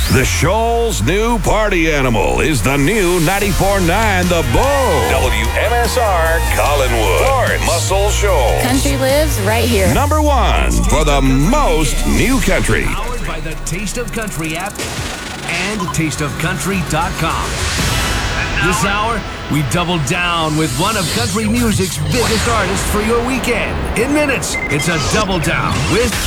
The Shoals' new party animal is the new 94.9 The Bull. WMSR Collinwood. Florence. Muscle Shoals. Country lives right here. Number one for the most new country. Powered by the Taste of Country app and tasteofcountry.com. This hour, we double down with one of country music's biggest artists for your weekend. In minutes, it's a double down with